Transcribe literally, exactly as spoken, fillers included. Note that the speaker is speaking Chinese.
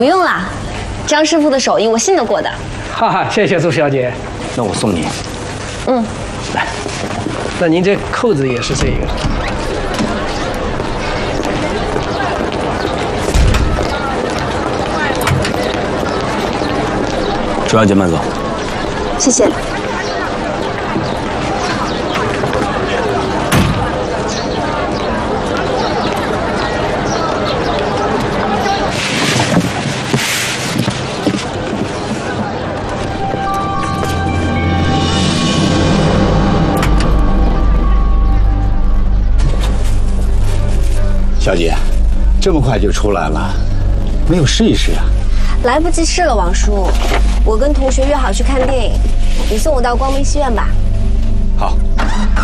不用啦，张师傅的手艺我信得过的。 哈哈，谢谢朱小姐。 那我送你。 嗯， 来，那您这扣子也是这个。 朱小姐慢走。 谢谢。 小姐，这么快就出来了，没有试一试啊？ 来不及试了，王叔。我跟同学约好去看电影，你送我到光明戏院吧。 好。